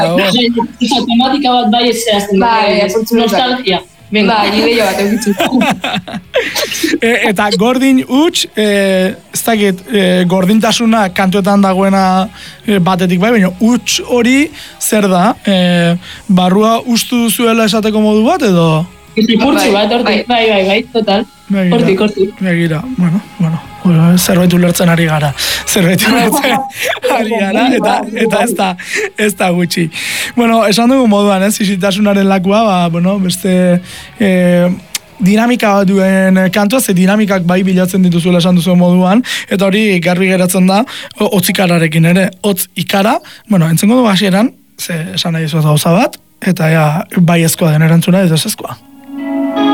Tematika bat bai ez zehazten. Nostalgia. Venga, ideia bat eukitzu. Eta gordin huts, ez dakit, gordintasuna kantuetan dagoena batetik bai, baina huts hori zer da? Barrua ustu zuela esateko modu bat edo? Ipurtzu bat, hortik, bai, total. Hortik. Begira, bueno, zerbait ulertzen ari gara. Eta ez da gutxi. Bueno, esan dugu moduan, isitasunaren lakua, beste dinamika bat duen kantua, ze dinamikak bai bilatzen dituzuela esan duzu moduan, eta hori garbi geratzen da, hotz ikararekin ere, hotz ikara, entzengo du hasieran, ze esan nahi zuaz gauza bat, eta bai ezkoa den erantzuna, ez ezkoa.